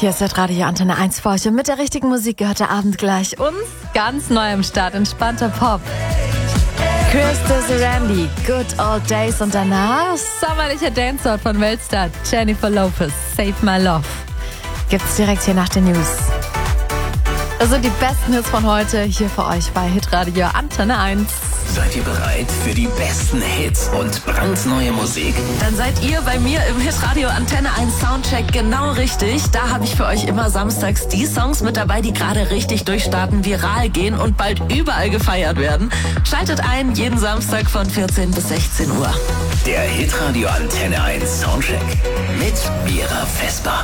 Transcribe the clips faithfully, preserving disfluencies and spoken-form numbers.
Hier ist das Radio Antenne eins für euch und mit der richtigen Musik gehört der Abend gleich uns ganz neu im Start, entspannter Pop. Krista Sarandon, Good Old Days und danach sommerlicher Dancehall von Weltstar Jennifer Lopez, Save My Love. Gibt's direkt hier nach den News. Das sind die besten Hits von heute hier für euch bei Hitradio Antenne eins. Seid ihr bereit für die besten Hits und brandneue Musik? Dann seid ihr bei mir im Hitradio Antenne eins Soundcheck genau richtig. Da habe ich für euch immer samstags die Songs mit dabei, die gerade richtig durchstarten, viral gehen und bald überall gefeiert werden. Schaltet ein, jeden Samstag von vierzehn bis sechzehn Uhr. Der Hitradio Antenne eins Soundcheck mit Mira Vesper.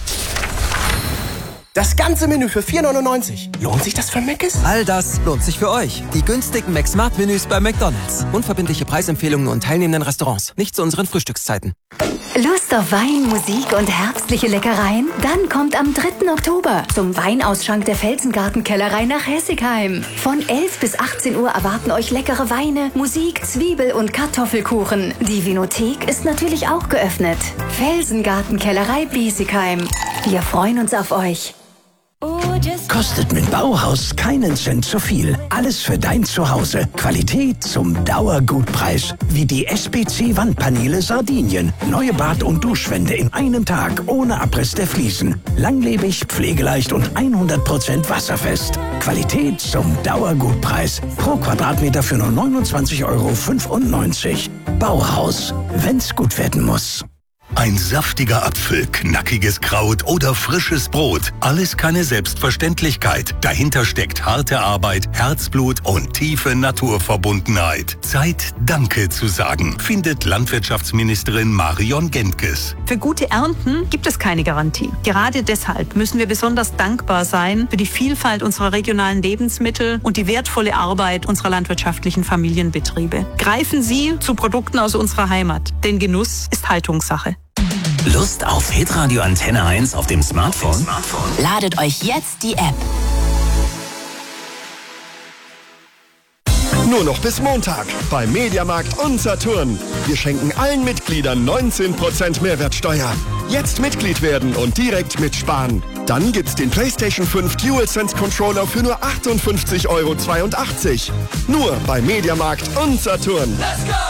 Das ganze Menü für vier neunundneunzig. Lohnt sich das für Mc's? All das lohnt sich für euch. Die günstigen McSmart-Menüs bei McDonald's. Unverbindliche Preisempfehlungen und teilnehmenden Restaurants. Nicht zu unseren Frühstückszeiten. Lust auf Wein, Musik und herbstliche Leckereien? Dann kommt am dritten Oktober zum Weinausschank der Felsengartenkellerei nach Hessigheim. Von elf bis achtzehn Uhr erwarten euch leckere Weine, Musik, Zwiebel- und Kartoffelkuchen. Die Vinothek ist natürlich auch geöffnet. Felsengartenkellerei Biesigheim. Wir freuen uns auf euch. Kostet mit Bauhaus keinen Cent zu viel. Alles für dein Zuhause. Qualität zum Dauergutpreis. Wie die S P C-Wandpaneele Sardinien. Neue Bad- und Duschwände in einem Tag. Ohne Abriss der Fliesen. Langlebig, pflegeleicht und hundert Prozent wasserfest. Qualität zum Dauergutpreis. Pro Quadratmeter für nur neunundzwanzig Euro fünfundneunzig. Bauhaus. Wenn's gut werden muss. Ein saftiger Apfel, knackiges Kraut oder frisches Brot. Alles keine Selbstverständlichkeit. Dahinter steckt harte Arbeit, Herzblut und tiefe Naturverbundenheit. Zeit, Danke zu sagen, findet Landwirtschaftsministerin Marion Gentges. Für gute Ernten gibt es keine Garantie. Gerade deshalb müssen wir besonders dankbar sein für die Vielfalt unserer regionalen Lebensmittel und die wertvolle Arbeit unserer landwirtschaftlichen Familienbetriebe. Greifen Sie zu Produkten aus unserer Heimat, denn Genuss ist Haltungssache. Lust auf Hitradio Antenne eins auf dem Smartphone? Ladet euch jetzt die App. Nur noch bis Montag bei Mediamarkt und Saturn. Wir schenken allen Mitgliedern neunzehn Prozent Mehrwertsteuer. Jetzt Mitglied werden und direkt mitsparen. Dann gibt's den PlayStation fünf DualSense Controller für nur achtundfünfzig Euro zweiundachtzig. Nur bei Mediamarkt und Saturn. Let's go!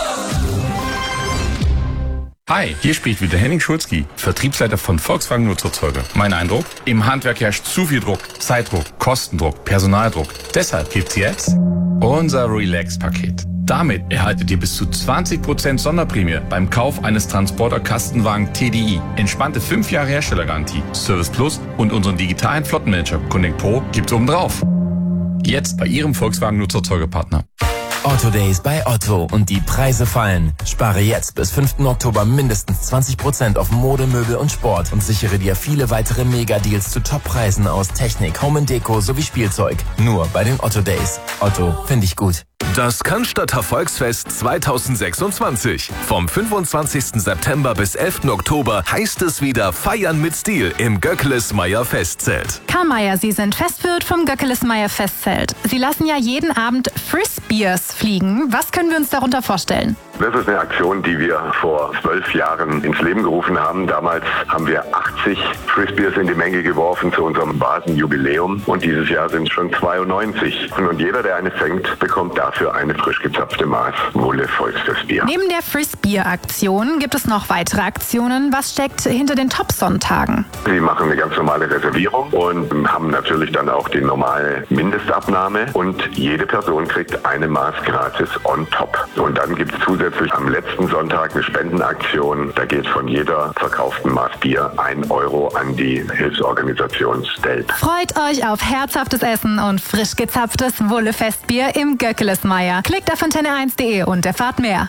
Hi, hier spricht wieder Henning Schulzki, Vertriebsleiter von Volkswagen Nutzfahrzeuge. Mein Eindruck? Im Handwerk herrscht zu viel Druck, Zeitdruck, Kostendruck, Personaldruck. Deshalb gibt's jetzt unser Relax-Paket. Damit erhaltet ihr bis zu zwanzig Prozent Sonderprämie beim Kauf eines Transporter-Kastenwagen T D I. Entspannte fünf Jahre Herstellergarantie, Service Plus und unseren digitalen Flottenmanager Connect Pro gibt's obendrauf. Jetzt bei Ihrem Volkswagen Nutzfahrzeugepartner. Otto Days bei Otto und die Preise fallen. Spare jetzt bis fünften Oktober mindestens zwanzig Prozent auf Mode, Möbel und Sport und sichere dir viele weitere Mega-Deals zu Top-Preisen aus Technik, Home and Deko sowie Spielzeug. Nur bei den Otto Days. Otto, finde ich gut. Das Cannstatter Volksfest zweitausendsechsundzwanzig. Vom fünfundzwanzigsten September bis elften Oktober heißt es wieder Feiern mit Stil im Göckeles-Meyer Festzelt. Karl Mayer, Sie sind Festwirt vom Göckeles-Meyer Festzelt. Sie lassen ja jeden Abend Frisbeers fliegen. Was können wir uns darunter vorstellen? Das ist eine Aktion, die wir vor zwölf Jahren ins Leben gerufen haben. Damals haben wir achtzig Frisbeers in die Menge geworfen zu unserem Basenjubiläum. Und dieses Jahr sind es schon zweiundneunzig. Und jeder, der eine fängt, bekommt dafür eine frisch gezapfte Maß Wolle Volksfestbier. Neben der Frisbeer-Aktion gibt es noch weitere Aktionen. Was steckt hinter den Top-Sonntagen? Sie machen eine ganz normale Reservierung und haben natürlich dann auch die normale Mindestabnahme. Und jede Person kriegt eine Maß gratis on top. Und dann gibt es zusätzlich am letzten Sonntag eine Spendenaktion. Da geht von jeder verkauften Maß Bier ein Euro an die Hilfsorganisation Stelp. Freut euch auf herzhaftes Essen und frisch gezapftes Wolle-Festbier im Göckeles-Meyer. Klickt auf antenne eins punkt de und erfahrt mehr.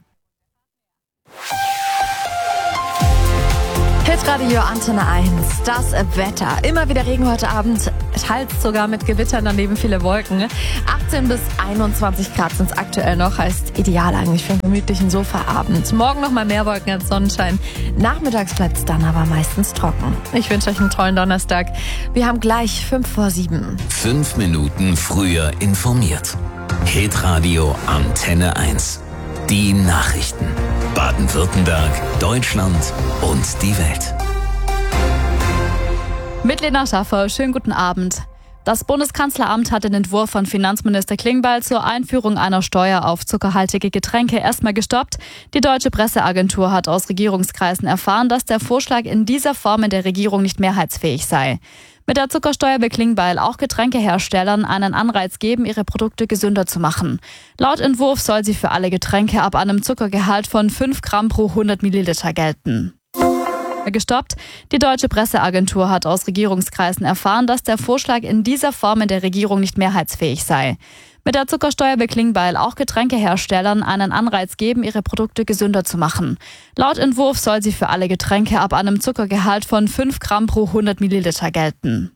Hitradio Antenne eins, das Wetter. Immer wieder Regen heute Abend, teils sogar mit Gewittern, daneben viele Wolken. achtzehn bis einundzwanzig Grad sind es aktuell noch, heißt ideal eigentlich für einen gemütlichen Sofaabend. Morgen noch mal mehr Wolken als Sonnenschein. Nachmittags bleibt es dann aber meistens trocken. Ich wünsche euch einen tollen Donnerstag. Wir haben gleich fünf vor sieben. Fünf Minuten früher informiert. Hitradio Antenne eins. Die Nachrichten. Baden-Württemberg, Deutschland und die Welt. Mit Lena Schaffer, schönen guten Abend. Das Bundeskanzleramt hat den Entwurf von Finanzminister Klingbeil zur Einführung einer Steuer auf zuckerhaltige Getränke erstmal gestoppt. Die Deutsche Presseagentur hat aus Regierungskreisen erfahren, dass der Vorschlag in dieser Form in der Regierung nicht mehrheitsfähig sei. Mit der Zuckersteuer will Klingbeil auch Getränkeherstellern einen Anreiz geben, ihre Produkte gesünder zu machen. Laut Entwurf soll sie für alle Getränke ab einem Zuckergehalt von fünf Gramm pro hundert Milliliter gelten. Gestoppt. Die Deutsche Presseagentur hat aus Regierungskreisen erfahren, dass der Vorschlag in dieser Form in der Regierung nicht mehrheitsfähig sei. Mit der Zuckersteuer will Klingbeil auch Getränkeherstellern einen Anreiz geben, ihre Produkte gesünder zu machen. Laut Entwurf soll sie für alle Getränke ab einem Zuckergehalt von fünf Gramm pro hundert Milliliter gelten.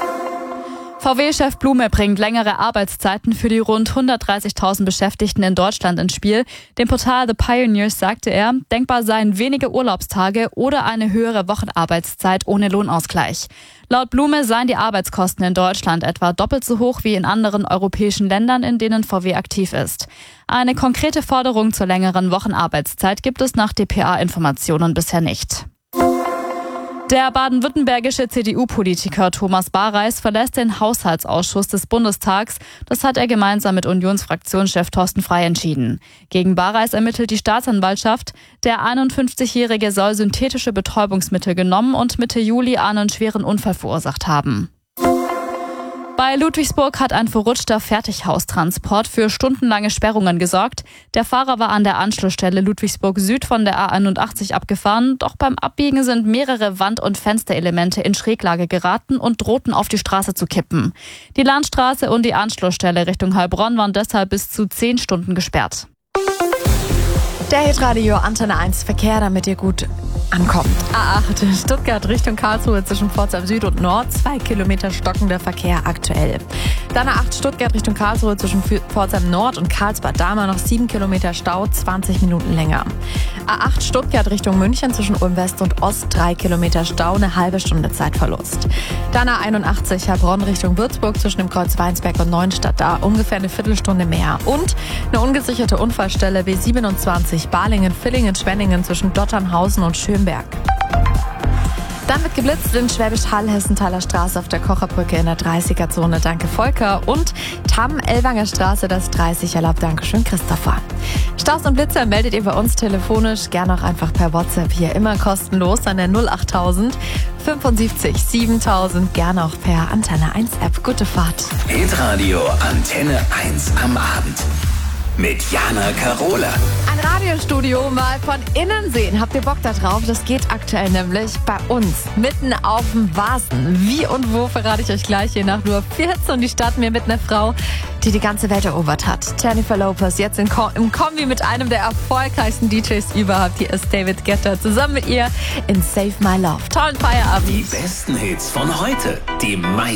V W-Chef Blume bringt längere Arbeitszeiten für die rund hundertdreißigtausend Beschäftigten in Deutschland ins Spiel. Dem Portal The Pioneers sagte er, denkbar seien wenige Urlaubstage oder eine höhere Wochenarbeitszeit ohne Lohnausgleich. Laut Blume seien die Arbeitskosten in Deutschland etwa doppelt so hoch wie in anderen europäischen Ländern, in denen V W aktiv ist. Eine konkrete Forderung zur längeren Wochenarbeitszeit gibt es nach D P A-Informationen bisher nicht. Der baden-württembergische C D U-Politiker Thomas Bareis verlässt den Haushaltsausschuss des Bundestags. Das hat er gemeinsam mit Unionsfraktionschef Thorsten Frey entschieden. Gegen Bareis ermittelt die Staatsanwaltschaft. Der einundfünfzigjährige soll synthetische Betäubungsmittel genommen und Mitte Juli einen schweren Unfall verursacht haben. Bei Ludwigsburg hat ein verrutschter Fertighaustransport für stundenlange Sperrungen gesorgt. Der Fahrer war an der Anschlussstelle Ludwigsburg Süd von der A einundachtzig abgefahren, doch beim Abbiegen sind mehrere Wand- und Fensterelemente in Schräglage geraten und drohten auf die Straße zu kippen. Die Landstraße und die Anschlussstelle Richtung Heilbronn waren deshalb bis zu zehn Stunden gesperrt. Der Hitradio Antenne eins Verkehr, damit ihr gut ankommt. A acht Stuttgart Richtung Karlsruhe zwischen Pforzheim Süd und Nord. Zwei Kilometer stockender Verkehr aktuell. Dann A acht Stuttgart Richtung Karlsruhe zwischen Pforzheim Nord und Karlsbad Dahmer noch sieben Kilometer Stau, zwanzig Minuten länger. A acht Stuttgart Richtung München zwischen Ulm West und Ost, drei Kilometer Stau, eine halbe Stunde Zeitverlust. Dann A einundachtzig Heilbronn Richtung Würzburg zwischen dem Kreuz Weinsberg und Neuenstadt, da ungefähr eine Viertelstunde mehr. Und eine ungesicherte Unfallstelle B siebenundzwanzig Balingen, Villingen, Schwenningen zwischen Dotternhausen und Schönberg. Dann wird geblitzt in Schwäbisch Hall, Hessenthaler Straße auf der Kocherbrücke in der dreißiger-Zone. Danke Volker. Und Tamm, Ellwanger Straße, das dreißig erlaubt. Dankeschön Christopher. Staus und Blitzer meldet ihr bei uns telefonisch, gerne auch einfach per WhatsApp, hier immer kostenlos an der null achttausend fünfundsiebzig siebentausend, gerne auch per Antenne eins App. Gute Fahrt. Hitradio Antenne eins am Abend. Mit Jana Karola. Ein Radiostudio mal von innen sehen. Habt ihr Bock da drauf? Das geht aktuell nämlich bei uns. Mitten auf dem Vasen. Wie und wo verrate ich euch gleich. Je nach nur vierzehn die Stadt mir mit einer Frau, die die ganze Welt erobert hat. Jennifer Lopez jetzt in Ko- im Kombi mit einem der erfolgreichsten D Js überhaupt. Hier ist David Guetta zusammen mit ihr in Save My Love. Tollen Feierabend. Die besten Hits von heute. Die meisten